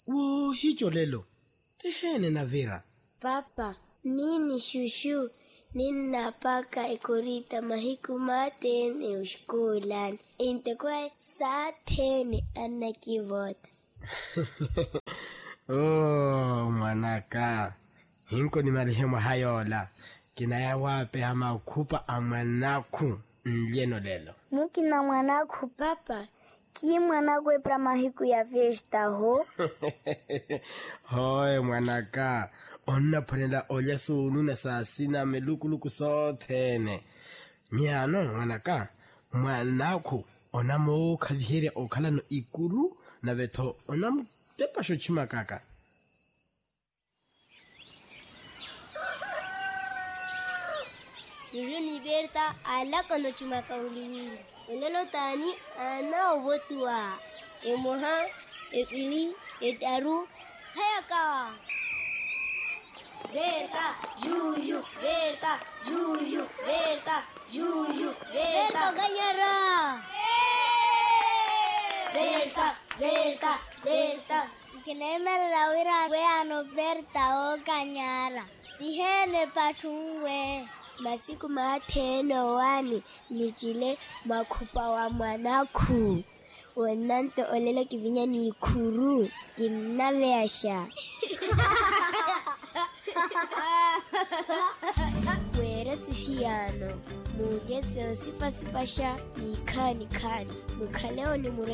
hicho lelo. Tehene na Vera. Papa, mini shushu. Ninapaka ikurita mahiku matene ushkulan. Intekwa satene anakivota. Mwanaka. Hinko ni marehemu hayola. Kinaya wape ama ukupa amanaku mlieno lelo. Mukina mwanaku papa. Ki mwanaku epra mahiku ya fiesta ho? Hoi mwanaka. Onna ponela olya sunu na sasina melukuluku sothene. Miano mwanaka. Mwanaku onamo kadhihere okalano ikuru na veto onamo tepasho chima kaka. Yuruni berta ala kono chima kauliwiri. Elolo tani ana obotua. Emoha, epili, etaru, hayaka. Berta, juju, berta, juju, berta, juju, berta ganyara. Berta, berta, berta. Kineme lawira we ano berta o ganyara. Tihene pachungwe. Masiku mateno wani nichile makupa wa mwanaku. Wananto olelo kivinya ni ikuru. Kimnaveasha. Wera sisiano. Mugese osipasipasha ikani kani. Mukaleo ni mure.